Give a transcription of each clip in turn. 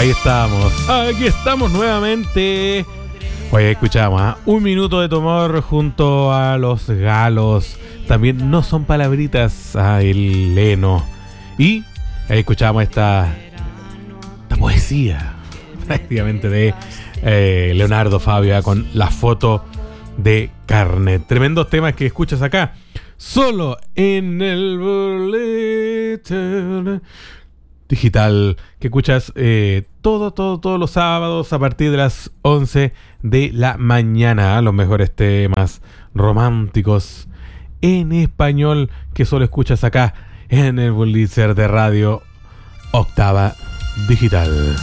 Ahí estamos. Aquí estamos nuevamente. Hoy escuchamos Un minuto de tu amor junto a los Galos. También No son palabritas a el Leno. Y ahí escuchamos esta poesía prácticamente de Leonardo Fabio con La foto de carnet. Tremendos temas que escuchas acá. Solo en el boletín digital que escuchas todos los sábados a partir de las 11 de la mañana. Los mejores temas románticos en español que solo escuchas acá en el Pulitzer de Radio Octava Digital.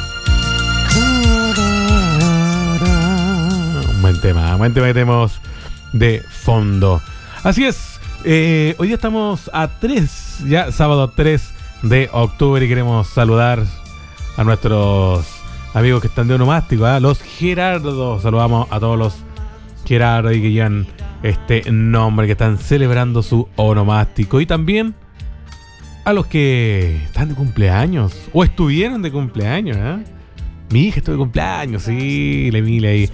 Un buen tema que tenemos de fondo. Así es, hoy día estamos a 3, ya sábado 3 de octubre, y queremos saludar a nuestros amigos que están de onomástico, los Gerardo. Saludamos a todos los Gerardo y que llevan este nombre, que están celebrando su onomástico, y también a los que están de cumpleaños o estuvieron de cumpleaños. Mi hija estuvo de cumpleaños, sí, la Emilia ahí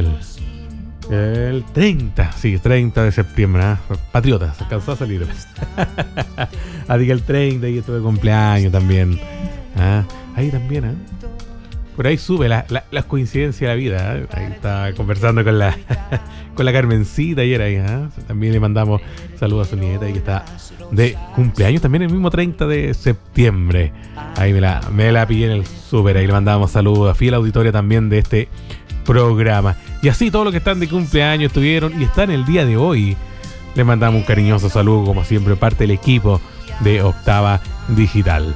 el 30, sí, 30 de septiembre, Patriota, se alcanzó a salir. Así que el 30 y estuve de cumpleaños también. Ahí también, por ahí sube las coincidencias de la vida. Ahí está conversando con la Carmencita ayer ahí. También le mandamos saludos a su nieta ahí, que está de cumpleaños también el mismo 30 de septiembre. Ahí me la pillé en el súper. Ahí le mandamos saludos a fiel auditoria también de este programa. Y así todos los que están de cumpleaños estuvieron y están el día de hoy. Le mandamos un cariñoso saludo, como siempre, parte del equipo de Octava Digital.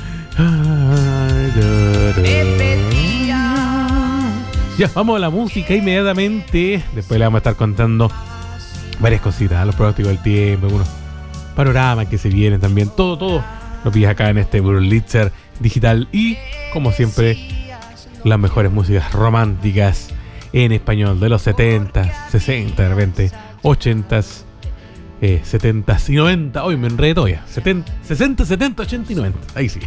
Ya, vamos a la música inmediatamente. Después le vamos a estar contando varias cositas, los pronósticos del tiempo, algunos panoramas que se vienen también. Todo lo pillas acá en este Pulitzer Digital. Y, como siempre, las mejores músicas románticas en español de los 70, 60, de repente 80s, 70s y 90. Hoy me enredo ya. 60, 70, 80 y 90. Ahí sí.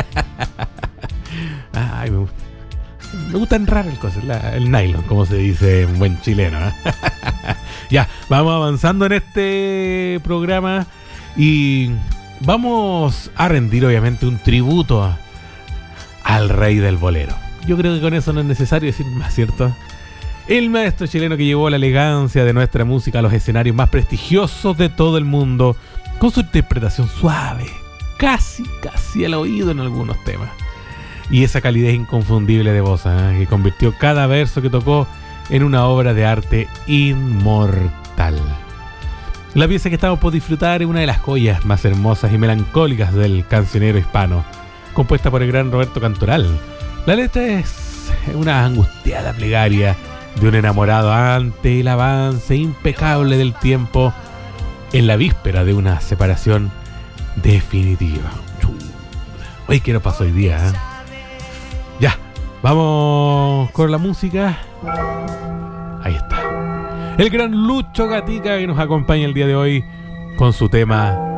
Ay, me gusta enrar el coso, el nylon, como se dice en buen chileno. Ya, vamos avanzando en este programa y vamos a rendir obviamente un tributo al rey del bolero. Yo creo que con eso no es necesario decir más, ¿cierto? El maestro chileno que llevó la elegancia de nuestra música a los escenarios más prestigiosos de todo el mundo, con su interpretación suave, casi al oído en algunos temas, y esa calidez inconfundible de voz, que convirtió cada verso que tocó en una obra de arte inmortal. La pieza que estamos por disfrutar es una de las joyas más hermosas y melancólicas del cancionero hispano, compuesta por el gran Roberto Cantoral. La letra es una angustiada plegaria de un enamorado ante el avance impecable del tiempo en la víspera de una separación definitiva. Oye, ¿qué nos pasó hoy día? Ya, vamos con la música. Ahí está. El gran Lucho Gatica, que nos acompaña el día de hoy con su tema